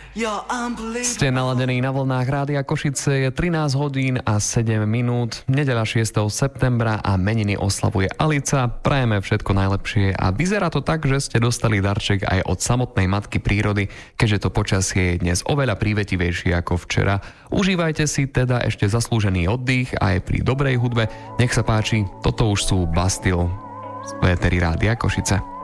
Ste naladení na vlnách Rádia Košice, je 13 hodín a 7 minút, nedeľa 6. septembra a meniny oslavuje Alica. Prajeme všetko najlepšie a vyzerá to tak, že ste dostali darček aj od samotnej matky prírody, keďže to počasie je dnes oveľa prívetivejšie ako včera. Užívajte si teda ešte zaslúžený oddych aj pri dobrej hudbe. Nech sa páči, toto už sú Bastille z Éteri Rádia Košice.